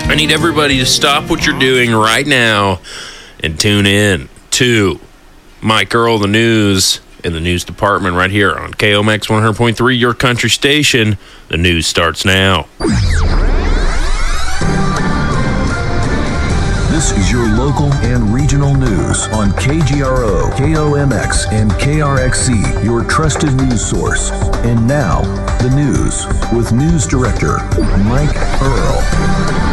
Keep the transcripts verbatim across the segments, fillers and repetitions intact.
I need everybody to stop what you're doing right now and tune in to Mike Earl, the news in the news department right here on K O M X one hundred point three, your country station. The news starts now. This is your local and regional news on K G R O, K O M X, and K R X C, your trusted news source. And now, the news with News Director Mike Earl.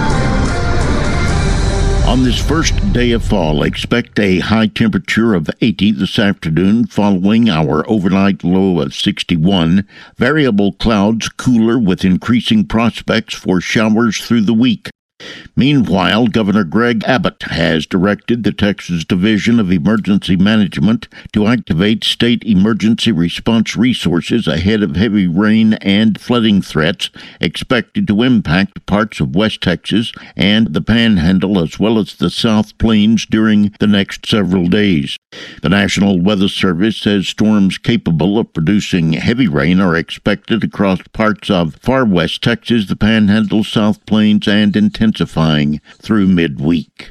On this first day of fall, expect a high temperature of eighty this afternoon following our overnight low of sixty-one. Variable clouds cooler with increasing prospects for showers through the week. Meanwhile, Governor Greg Abbott has directed the Texas Division of Emergency Management to activate state emergency response resources ahead of heavy rain and flooding threats expected to impact parts of West Texas and the Panhandle as well as the South Plains during the next several days. The National Weather Service says storms capable of producing heavy rain are expected across parts of far West Texas, the Panhandle, South Plains, and intensifying through midweek.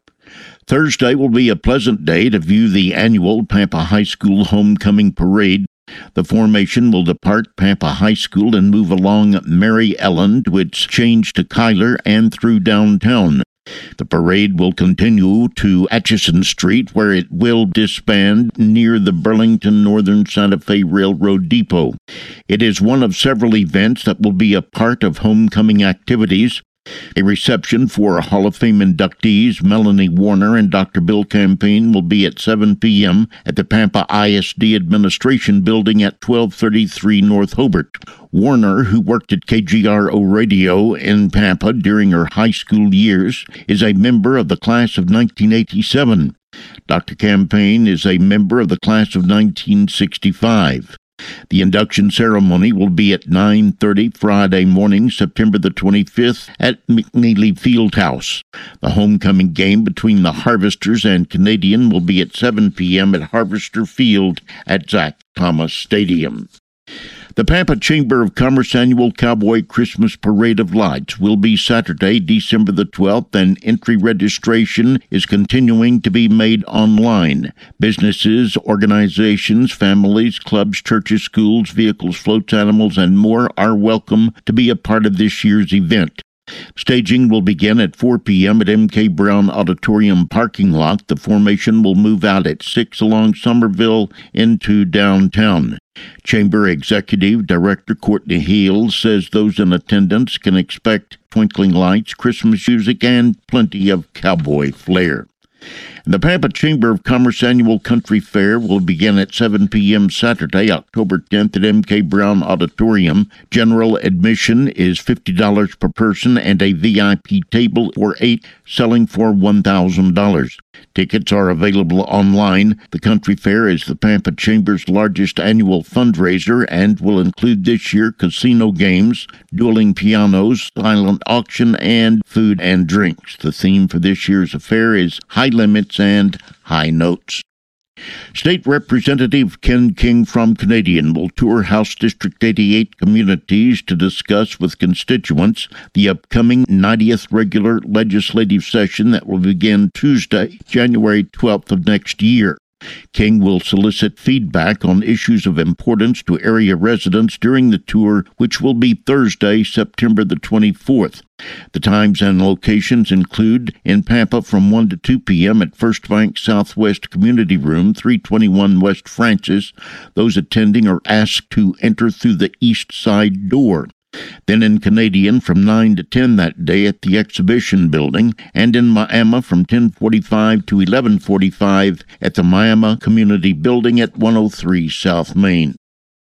Thursday will be a pleasant day to view the annual Pampa High School Homecoming Parade. The formation will depart Pampa High School and move along Mary Ellen to its change to Kyler and through downtown. The parade will continue to Atchison Street, where it will disband near the Burlington Northern Santa Fe Railroad Depot. It is one of several events that will be a part of homecoming activities. A reception for Hall of Fame inductees Melanie Warner and Doctor Bill Campaign will be at seven p.m. at the Pampa I S D Administration Building at twelve thirty-three North Hobart. Warner, who worked at K G R O Radio in Pampa during her high school years, is a member of the class of nineteen eighty-seven. Doctor Campaign is a member of the class of nineteen sixty-five. The induction ceremony will be at nine thirty Friday morning, September the twenty-fifth at McNeely Fieldhouse. The homecoming game between the Harvesters and Canadian will be at seven p.m. at Harvester Field at Zach Thomas Stadium. The Pampa Chamber of Commerce Annual Cowboy Christmas Parade of Lights will be Saturday, December the twelfth, and entry registration is continuing to be made online. Businesses, organizations, families, clubs, churches, schools, vehicles, floats, animals, and more are welcome to be a part of this year's event. Staging will begin at four p.m. at M K Brown Auditorium parking lot. The formation will move out at six along Somerville into downtown. Chamber Executive Director Courtney Heald says those in attendance can expect twinkling lights, Christmas music, and plenty of cowboy flair. The Pampa Chamber of Commerce Annual Country Fair will begin at seven p.m. Saturday, October tenth at M K Brown Auditorium. General admission is fifty dollars per person and a V I P table for eight, selling for one thousand dollars. Tickets are available online. The Country Fair is the Pampa Chamber's largest annual fundraiser and will include this year casino games, dueling pianos, silent auction, and food and drinks. The theme for this year's affair is High Limits and High Notes. State Representative Ken King from Canadian will tour House District eighty-eight communities to discuss with constituents the upcoming ninetieth regular legislative session that will begin Tuesday, January twelfth of next year. King will solicit feedback on issues of importance to area residents during the tour, which will be Thursday, September the twenty-fourth. The times and locations include in Pampa from one to two p.m. at First Bank Southwest Community Room, three twenty-one West Francis. Those attending are asked to enter through the east side door. Then in Canadian from nine to ten that day at the Exhibition Building, and in Miami from ten forty-five to eleven forty-five at the Miami Community Building at one oh three South Main.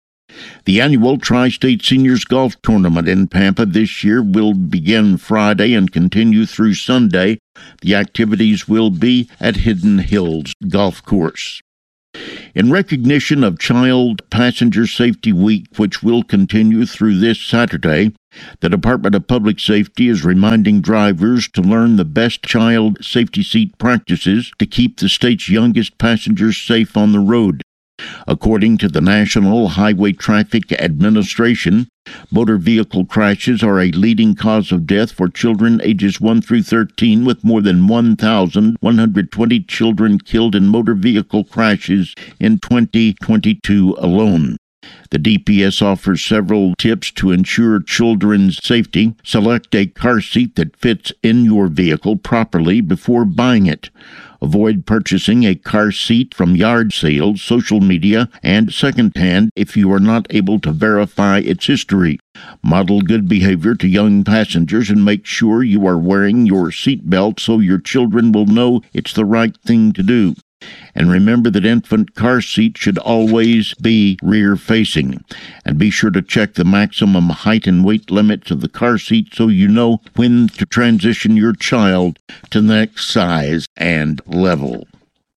The annual Tri-State Seniors Golf Tournament in Pampa this year will begin Friday and continue through Sunday. The activities will be at Hidden Hills Golf Course. In recognition of Child Passenger Safety Week, which will continue through this Saturday, the Department of Public Safety is reminding drivers to learn the best child safety seat practices to keep the state's youngest passengers safe on the road. According to the National Highway Traffic Administration, motor vehicle crashes are a leading cause of death for children ages one through thirteen, with more than one thousand one hundred twenty children killed in motor vehicle crashes in twenty twenty-two alone. The D P S offers several tips to ensure children's safety. Select a car seat that fits in your vehicle properly before buying it. Avoid purchasing a car seat from yard sales, social media, and secondhand if you are not able to verify its history. Model good behavior to young passengers and make sure you are wearing your seat belt so your children will know it's the right thing to do. And remember that infant car seats should always be rear-facing. And be sure to check the maximum height and weight limits of the car seat so you know when to transition your child to the next size and level.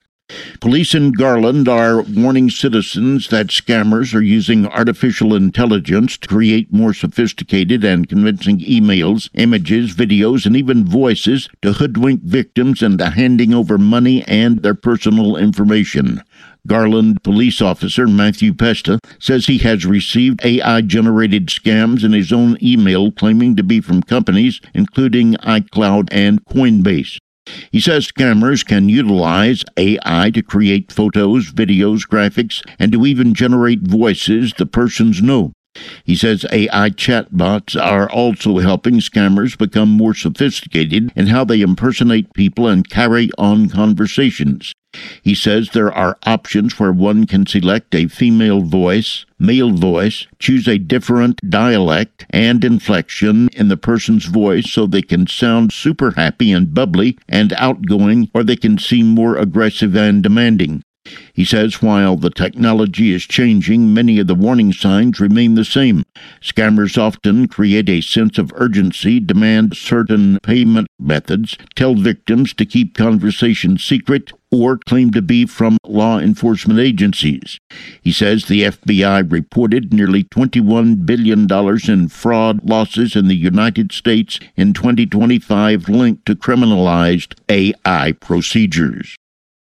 Police in Garland are warning citizens that scammers are using artificial intelligence to create more sophisticated and convincing emails, images, videos, and even voices to hoodwink victims into handing over money and their personal information. Garland police officer Matthew Pesta says he has received A I-generated scams in his own email claiming to be from companies including iCloud and Coinbase. He says scammers can utilize A I to create photos, videos, graphics, and to even generate voices the persons know. He says A I chatbots are also helping scammers become more sophisticated in how they impersonate people and carry on conversations. He says there are options where one can select a female voice, male voice, choose a different dialect and inflection in the person's voice so they can sound super happy and bubbly and outgoing, or they can seem more aggressive and demanding. He says while the technology is changing, many of the warning signs remain the same. Scammers often create a sense of urgency, demand certain payment methods, tell victims to keep conversations secret, or claim to be from law enforcement agencies. He says the F B I reported nearly twenty-one billion dollars in fraud losses in the United States in twenty twenty-five linked to criminalized A I procedures.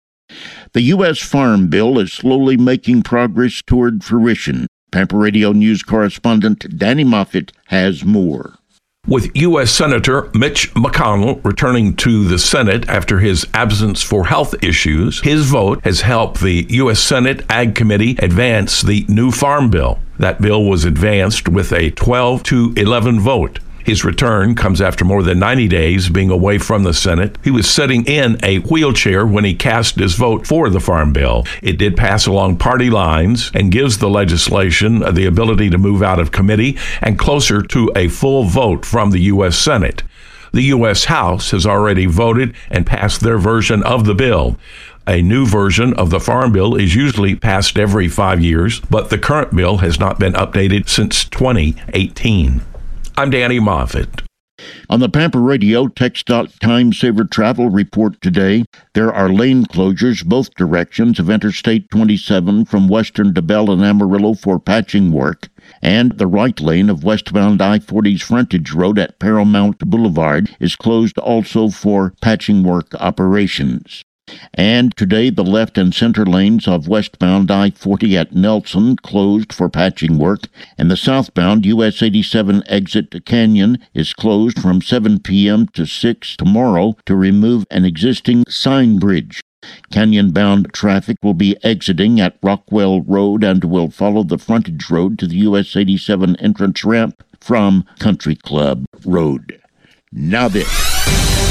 The U S Farm Bill is slowly making progress toward fruition. Pampa Radio News correspondent Danny Moffett has more. With U S Senator Mitch McConnell returning to the Senate after his absence for health issues, his vote has helped the U S Senate Ag Committee advance the new Farm Bill. That bill was advanced with a twelve to eleven vote. His return comes after more than ninety days being away from the Senate. He was sitting in a wheelchair when he cast his vote for the Farm Bill. It did pass along party lines and gives the legislation the ability to move out of committee and closer to a full vote from the U S Senate. The U S House has already voted and passed their version of the bill. A new version of the Farm Bill is usually passed every five years, but the current bill has not been updated since twenty eighteen. I'm Danny Moffett. On the Pampa Radio TxDOT Time Saver Travel Report today, there are lane closures both directions of Interstate twenty-seven from Western to Bell and Amarillo for patching work, and the right lane of westbound I forty's frontage road at Paramount Boulevard is closed also for patching work operations. And today, the left and center lanes of westbound I forty at Nelson closed for patching work, and the southbound U S eighty-seven exit to Canyon is closed from seven p.m. to six tomorrow to remove an existing sign bridge. Canyon-bound traffic will be exiting at Rockwell Road and will follow the frontage road to the U S eighty-seven entrance ramp from Country Club Road. Now this.